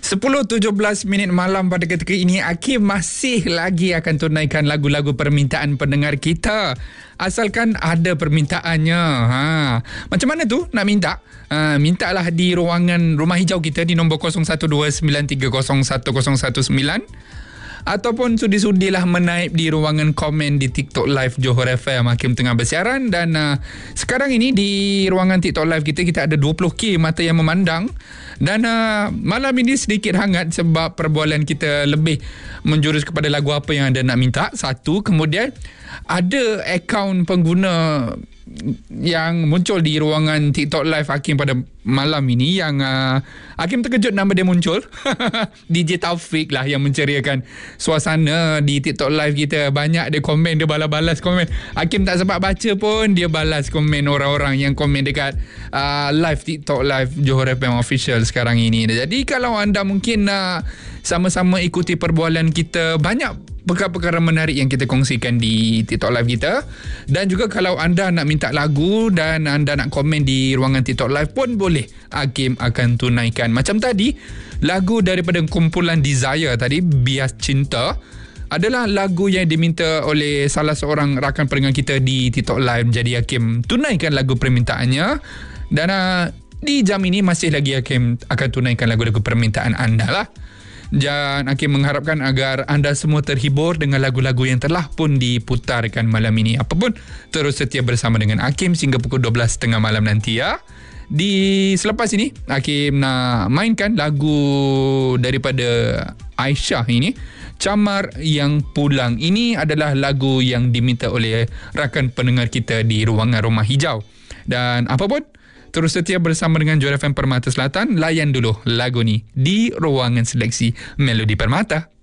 10.17 malam pada ketika ini, Hakim masih lagi akan tunaikan lagu-lagu permintaan pendengar kita. Asalkan ada permintaannya. Macam mana tu nak minta? Mintalah di ruangan Rumah Hijau kita di nombor 0129301019. Ataupun sudi-sudilah menaip di ruangan komen di TikTok Live Johor FM. Hakim tengah bersiaran dan sekarang ini di ruangan TikTok Live kita ada 20k mata yang memandang. Dan malam ini sedikit hangat sebab perbualan kita lebih menjurus kepada lagu apa yang anda nak minta. Satu, kemudian ada akaun pengguna yang muncul di ruangan TikTok Live Hakim pada malam ini yang Hakim terkejut nama dia muncul. DJ Taufik lah yang menceriakan suasana di TikTok Live kita. Banyak dia komen, dia balas komen. Hakim tak sempat baca pun dia balas komen orang-orang yang komen dekat live TikTok Live Johor FM Official sekarang ini. Jadi kalau anda mungkin sama-sama ikuti perbualan kita, banyak perkara-perkara menarik yang kita kongsikan di TikTok Live kita. Dan juga kalau anda nak minta lagu dan anda nak komen di ruangan TikTok Live pun boleh. Hakim akan tunaikan. Macam tadi, lagu daripada kumpulan Desire tadi, Bias Cinta, adalah lagu yang diminta oleh salah seorang rakan pendengar kita di TikTok Live. Jadi Hakim tunaikan lagu permintaannya. Dan di jam ini masih lagi Hakim akan tunaikan lagu-lagu permintaan anda lah. Dan Hakim mengharapkan agar anda semua terhibur dengan lagu-lagu yang telah pun diputarkan malam ini. Apapun, terus setia bersama dengan Hakim sehingga pukul 12.30 malam nanti ya. Selepas ini Hakim nak mainkan lagu daripada Aisyah ini, Camar Yang Pulang. Ini adalah lagu yang diminta oleh rakan pendengar kita di ruangan Rumah Hijau. Dan apapun, terus setia bersama dengan Johor FM Permata Selatan. Layan dulu lagu ni di ruangan seleksi Melodi Permata.